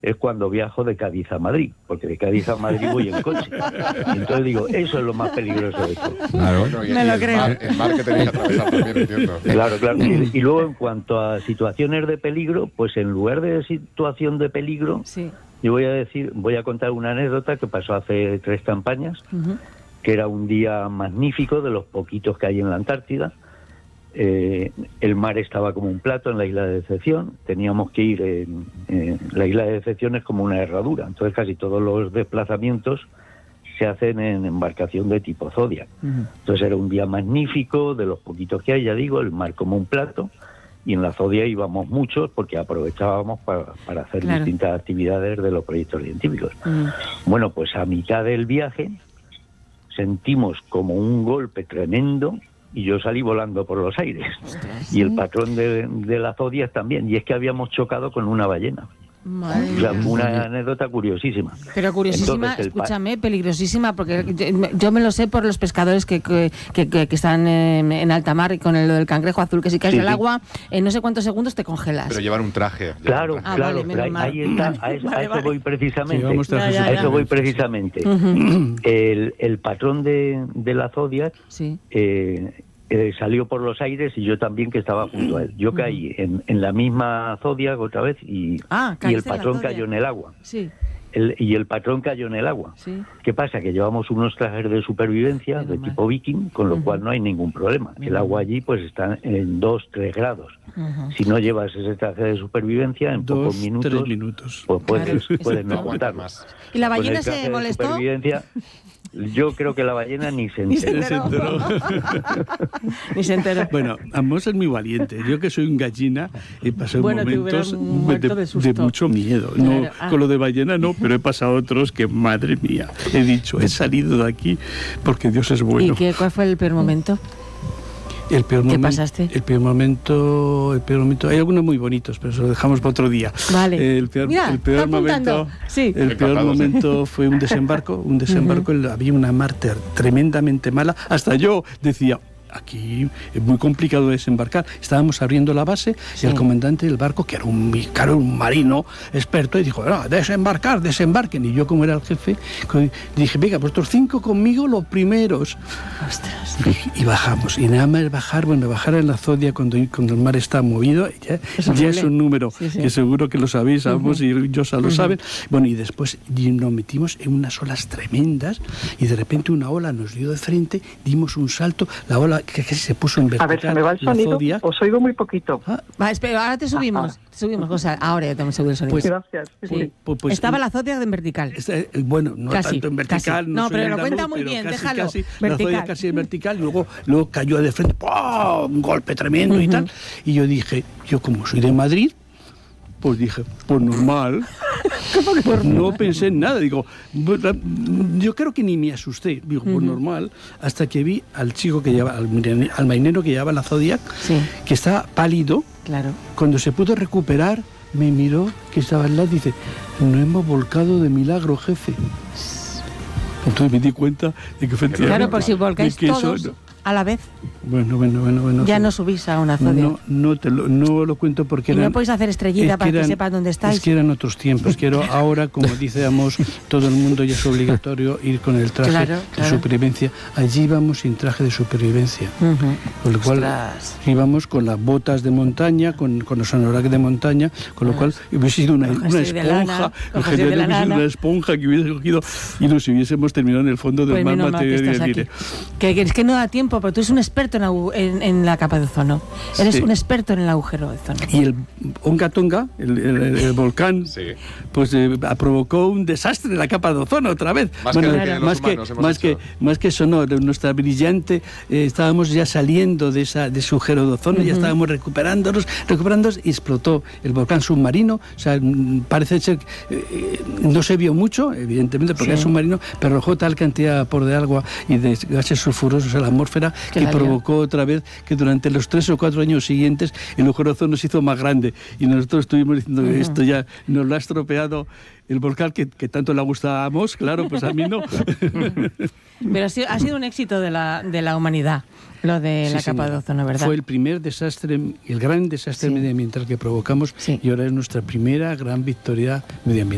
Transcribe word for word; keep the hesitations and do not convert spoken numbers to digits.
es cuando viajo de Cádiz a Madrid, porque de Cádiz a Madrid voy en coche. Y entonces digo, eso es lo más peligroso de todo. Claro, bueno, y, Me y lo el creo. mar, el mar que tenéis que atravesar también, entiendo. Claro, claro. Y, y luego, en cuanto a situaciones de peligro, pues en lugar de situación de peligro, Sí. yo voy a decir, voy a contar una anécdota que pasó hace tres campañas, Uh-huh. que era un día magnífico, de los poquitos que hay en la Antártida. Eh, el mar estaba como un plato en la isla de Decepción, teníamos que ir, en, en la isla de Decepción es como una herradura, entonces casi todos los desplazamientos se hacen en embarcación de tipo Zodiac. Uh-huh. Entonces era un día magnífico, de los poquitos que hay, ya digo, el mar como un plato, y en la Zodiac íbamos muchos porque aprovechábamos para, para hacer Claro. distintas actividades de los proyectos científicos. Uh-huh. Bueno, pues a mitad del viaje sentimos como un golpe tremendo y yo salí volando por los aires. Ostras. Y el patrón de, de la Zodiac también, y es que habíamos chocado con una ballena. Madre O sea, mía. una anécdota curiosísima. Pero curiosísima, Entonces, el pa- escúchame, peligrosísima, porque yo, yo me lo sé por los pescadores que, que, que, que están en, en alta mar y con el, lo del cangrejo azul, que si caes Sí, al sí. agua, en no sé cuántos segundos te congelas. Pero llevar un traje. llevar Claro, un traje. Ah, claro, vale, pero ahí, menos mal. ahí está, a eso, Vale, a eso vale. voy precisamente. Sí, vamos trajes Ya, ya, a eso ya. voy precisamente. Ujú. El, el patrón de, de la Zodiac Sí. eh, eh, salió por los aires y yo también, que estaba junto a él. Yo caí en, en la misma Zodiac otra vez y, Ah, y el caíste en la patrón Zodiac. cayó en el agua. Sí, El- y el patrón cayó en el agua. sí. ¿Qué pasa? Que llevamos unos trajes de supervivencia Menos de mal. tipo viking, con lo Ujú. cual no hay ningún problema. El Menos agua mal. allí pues está en dos, tres grados. Ujú. Si no llevas ese traje de supervivencia, en pocos Dos, minutos, tres minutos. pues puedes, Claro, puedes exacto. no No aguanta aguantarlo. más. ¿Y la Con el ballena traje se de molestó? supervivencia, yo creo que la ballena ni se Ni se enteró. enteró. Ni se enteró. Bueno, Amos es muy valiente. Yo, que soy un gallina, he pasado Bueno, te momentos hubieras muerto de, de susto. de mucho miedo. No, Claro, ah. con lo de ballena no, pero he pasado otros que, madre mía, he dicho, he salido de aquí porque Dios es bueno. ¿Y qué, cuál fue el peor momento? El peor ¿Qué momento, pasaste? El peor momento, el peor momento. Hay algunos muy bonitos, pero eso lo dejamos para otro día. Vale. El peor, Mira, el peor está apuntando. momento, Sí. el peor Encantados, ¿eh? momento fue un desembarco, un desembarco. el- Había una mar ter- tremendamente mala. Hasta yo decía, aquí es muy complicado desembarcar. Estábamos abriendo la base Sí. y el comandante del barco, que era un, claro, un marino experto, y dijo, no, desembarcar, desembarquen. Y yo, como era el jefe, co- dije, venga, vosotros cinco conmigo, los primeros. Ostras. Y bajamos, y nada más bajar, bueno, bajar en la Zodiac cuando, cuando el mar está movido, ya, Es ya horrible. es un número Sí, sí. que seguro que lo sabéis, Amos Ujú. y Josa lo Ujú. saben. Bueno, y después y nos metimos en unas olas tremendas, y de repente una ola nos dio de frente, dimos un salto, la ola que, que se puso en vertical. A ver, ¿se me va el la sonido? Zodiac. Os oigo muy poquito. Ah, Va, espera, ahora te subimos. Te subimos, José. Ahora ya te hemos subido el sonido. Pues- Gracias. Sí, Sí. sí. pues- pues- Estaba la Zodiac en vertical. Está, eh, bueno, no Casi, tanto en vertical. casi. No, soy pero lo andaluz, cuenta muy pero bien, casi, déjalo. Casi, la Vertical. Zodiac casi en vertical, y luego, luego cayó de frente, ¡pum! Un golpe tremendo y Ujú. tal. Y yo dije, yo como soy de Madrid, pues dije, pues normal. Pues no pensé en nada. Digo, bueno, yo creo que ni me asusté. Digo, pues Ujú. normal. Hasta que vi al chico que llevaba, al, marine- al marinero que llevaba la Zodiac, Sí, que estaba pálido. claro. Cuando se pudo recuperar, me miró, que estaba al lado, y dice, no hemos volcado de milagro, jefe. Entonces me di cuenta de que efectivamente... Claro, por si volcáis de que eso todos no- a la vez, Bueno, bueno, bueno, bueno. ya sí. no subís a una Zodiac. No, no, te lo, no lo cuento porque Y no eran... podéis hacer estrellita es para que eran- sepas dónde estáis. Es que eran otros tiempos. Quiero ahora, como decíamos, todo el mundo ya es obligatorio ir con el traje Claro, de claro. supervivencia. Allí íbamos sin traje de supervivencia. Ujú. Con lo cual Ostras. íbamos con las botas de montaña, con, con los anoraks de montaña, con lo cual hubiese sido una, Con una jersey de esponja, lana, con en jersey de general la hubiese sido lana. una esponja que hubiese cogido y nos hubiésemos terminado en el fondo del Pues mar menos mal que material y estás el aquí. aire. Que, que es que no da tiempo, pero tú eres un experto en, agu- en, en la capa de ozono. Eres Sí. un experto en el agujero de ozono. Y el Onga Tonga, el, el- el- el volcán, Sí. pues eh, provocó un desastre en la capa de ozono otra vez. Más que lo que los más, que, humanos hemos más, que, hecho. más que eso, no, nuestra brillante, eh, estábamos ya saliendo de, esa, de ese agujero de ozono, ya Ujú. estábamos recuperándonos, recuperándonos, y explotó el volcán submarino. O sea, mm, parece ser que eh, no se vio mucho, evidentemente, porque Sí. es submarino, pero arrojó tal cantidad por de agua y de gases sulfurosos a la atmósfera Que que la lió. provocó otra vez que durante los tres o cuatro años siguientes el agujero de ozono se hizo más grande, y nosotros estuvimos diciendo que Ujú. esto ya nos lo ha estropeado el volcán que, que tanto le gustábamos, claro, pues a mí no. Pero ha sido, ha sido un éxito de la, de la humanidad, lo de Sí, la capa señora. de ozono, ¿verdad? Fue el primer desastre, el gran desastre Sí. medioambiental que provocamos, Sí. y ahora es nuestra primera gran victoria medioambiental.